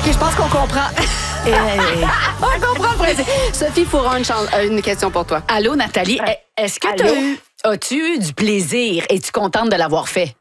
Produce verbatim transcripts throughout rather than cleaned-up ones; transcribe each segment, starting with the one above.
je pense qu'on comprend. Et... On comprend le principe. Sophie Fouron, une, chan- euh, une question pour toi. Allô, Nathalie. Est-ce que tu as eu, as-tu eu du plaisir? Es-tu contente de l'avoir fait?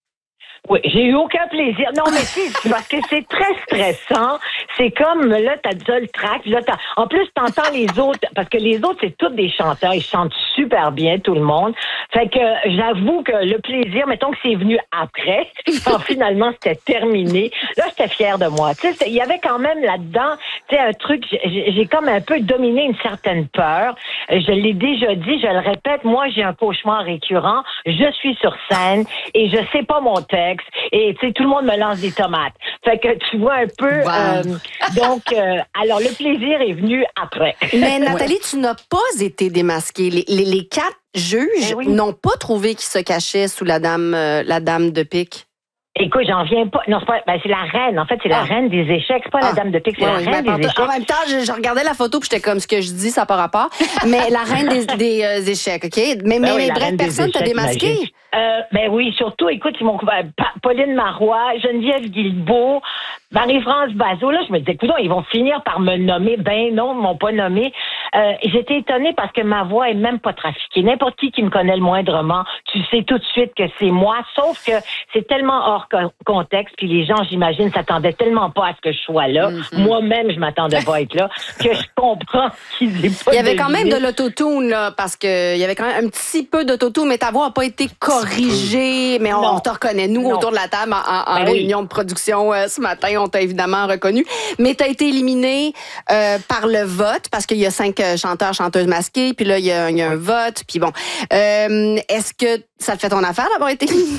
Oui, j'ai eu aucun plaisir. Non, mais c'est parce que c'est très stressant. C'est comme, là, t'as déjà le track. Là, t'as... En plus, t'entends les autres, parce que les autres, c'est tous des chanteurs. Ils chantent super bien, tout le monde. Fait que j'avoue que le plaisir, mettons que c'est venu après, quand finalement c'était terminé, là, j'étais fière de moi. Tu sais, il y avait quand même là-dedans, tu sais, un truc, j'ai, j'ai comme un peu dominé une certaine peur. Je l'ai déjà dit, je le répète, moi, j'ai un cauchemar récurrent. Je suis sur scène et je sais pas mon texte. Et tu sais, tout le monde me lance des tomates. Fait que tu vois un peu. Wow. Euh, donc, euh, alors le plaisir est venu après. Mais Nathalie, tu n'as pas été démasquée. Les, les, les quatre juges Eh oui. n'ont pas trouvé qu'il se cachait sous la dame, euh, la dame de pique. Écoute, j'en viens pas. Non, c'est pas. Ben, c'est la reine. En fait, c'est la Ah. reine des échecs. C'est pas Ah. la dame de pique, c'est Ouais, la ouais, reine ben, des échecs. en même temps, je, je regardais la photo puis j'étais comme ce que je dis, ça n'a pas rapport. Mais la reine des, des euh, échecs, OK? Mais, Ben mais, oui, mais la bref, reine des personne t'a échecs, démasqué. imagine. Euh, ben oui, surtout, écoute, ils m'ont couvert Pa- Pauline Marois, Geneviève Guilbeault, Marie-France Bazot. Là, je me disais, écoute, ils vont finir par me nommer. Ben non, ils m'ont pas nommé. Euh, j'étais étonnée parce que ma voix est même pas trafiquée. N'importe qui qui me connaît le moindrement, tu sais tout de suite que c'est moi, sauf que c'est tellement hors co- contexte, puis les gens, j'imagine, s'attendaient tellement pas à ce que je sois là. Mm-hmm. Moi-même, je m'attendais pas à être là, que je comprends qu'ils aient pas Il y avait quand même deviné. de l'autotune, là, parce que il y avait quand même un petit peu d'autotune, mais ta voix n'a pas été corrigée. Mais on, Non. on te reconnaît, nous, Non. autour de la table, en, en Ben oui. réunion de production euh, ce matin, on t'a évidemment reconnu. Mais tu as été éliminé euh, par le vote, parce qu'il y a cinq euh, chanteurs, chanteuses masqués, puis là, il y a, il y a un vote, puis bon. Euh, est-ce que ça te fait ton affaire d'avoir été éliminé?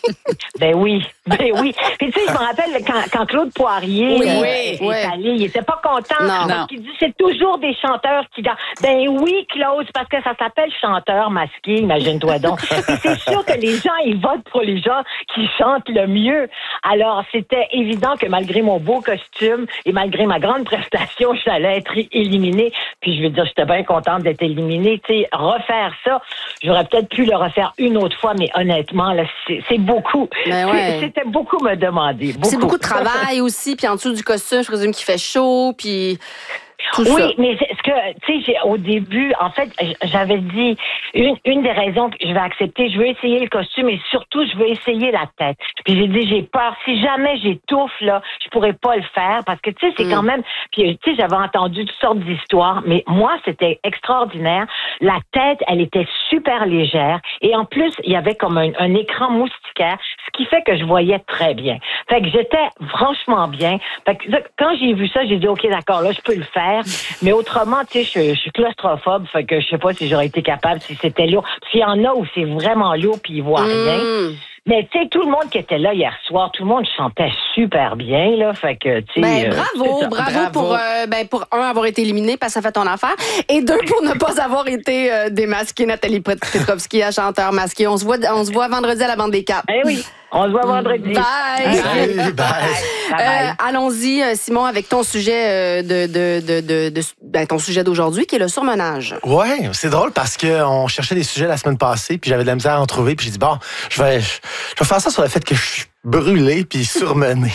Ben oui, ben oui. Puis tu sais, je me rappelle quand, quand Claude Poirier Oui, euh, oui, est oui. allé, il était pas content Non. parce Non. qu'il dit c'est toujours des chanteurs qui dansent. Ben oui, Claude, parce que ça s'appelle chanteur masqué, imagine-toi donc. Puis c'est sûr que les gens, ils votent pour les gens qui chantent le mieux. Alors, c'était évident que malgré mon beau costume et malgré ma grande prestation, j'allais être éliminée. Puis je veux dire, j'étais bien contente d'être éliminée. Tu sais, refaire ça, j'aurais peut-être pu le refaire une autre fois, mais honnêtement, là, c'est, c'est beaucoup. Ben ouais. C'est- C'était beaucoup me demander. Beaucoup. C'est beaucoup de travail aussi, puis en dessous du costume, je présume qu'il fait chaud, puis tout Oui, ça. mais c'est ce que, tu sais, j'ai- au début, en fait, j- j'avais dit, une, une des raisons que je vais accepter, je veux essayer le costume et surtout, je veux essayer la tête. Puis j'ai dit, j'ai peur. Si jamais j'étouffe, là, je pourrais pas le faire parce que, tu sais, c'est Mm. quand même, puis, tu sais, j'avais entendu toutes sortes d'histoires, mais moi, c'était extraordinaire. La tête, elle était super légère et en plus, il y avait comme un, un écran moustiquaire, ce qui fait que je voyais très bien. Fait que j'étais franchement bien. Fait que là, quand j'ai vu ça, j'ai dit, OK, d'accord, là, je peux le faire. Mais autrement, tu sais, je, je suis claustrophobe, fait que je sais pas si j'aurais été capable, si c'était lourd. Parce qu'il y en a où c'est vraiment lourd puis ils voient rien. Mm. Mais tu sais, tout le monde qui était là hier soir, tout le monde chantait super bien, là. Fait que, tu sais. Ben, euh, bravo, c'est ça. bravo, Bravo. pour, euh, ben, pour un, avoir été éliminé parce que ça fait ton affaire, et deux, pour ne pas avoir été euh, démasqué, Nathalie Petrovski, à chanteur masqué. On se voit, on se voit vendredi à la Bande des Quatre. Eh oui, on se voit vendredi. Bye! Salut, bye. Bye bye. Euh, allons-y, euh, Simon, avec ton sujet euh, de, de, de, de, de- ben, ton sujet d'aujourd'hui, qui est le surmenage. Ouais, c'est drôle parce qu'on cherchait des sujets la semaine passée, puis j'avais de la misère à en trouver, puis j'ai dit, bon, je vais, je vais faire ça sur le fait que je suis brûlé puis surmené.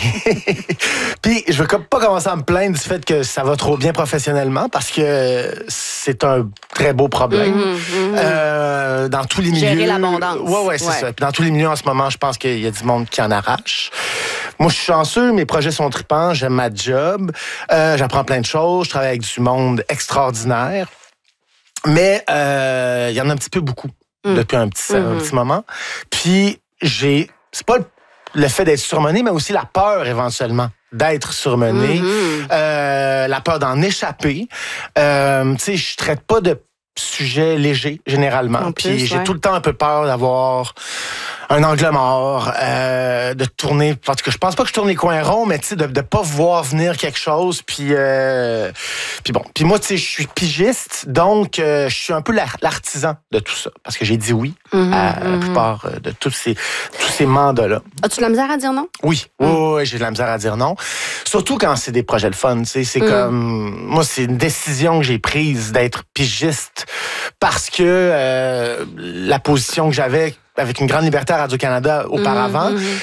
Puis je veux comme pas commencer à me plaindre du fait que ça va trop bien professionnellement parce que c'est un très beau problème. Mhm, mhm. Euh, dans tous les milieux. Gérer l'abondance. Ouais, ouais, c'est Ouais. ça. Puis dans tous les milieux en ce moment, je pense qu'il y a du monde qui en arrache. Moi, je suis chanceux, mes projets sont tripants, j'aime ma job, euh, j'apprends plein de choses, je travaille avec du monde extraordinaire. Mais euh, il y en a un petit peu beaucoup Mm. depuis un petit, un Mhm. petit moment. Puis j'ai, c'est pas le, le fait d'être surmené, mais aussi la peur éventuellement d'être surmené, Mhm. euh, la peur d'en échapper. Euh, tu sais, je traite pas de sujets légers généralement. En Puis plus, j'ai ouais. tout le temps un peu peur d'avoir un angle mort, euh, de tourner. En tout cas, je pense pas que je tourne les coins ronds, mais tu sais, de ne pas voir venir quelque chose. Puis, euh, puis bon. Puis moi, tu sais, je suis pigiste, donc euh, je suis un peu l'ar- l'artisan de tout ça. Parce que j'ai dit oui Mhm, à la mhm. plupart euh, de tous ces, tous ces mandats-là. As-tu de la misère à dire non? Oui, oui, oui, oui, j'ai de la misère à dire non. Surtout quand c'est des projets de fun, tu sais, c'est Mm. comme moi, c'est une décision que j'ai prise d'être pigiste parce que euh, la position que j'avais avec une grande liberté à Radio-Canada auparavant, Mhm, mhm.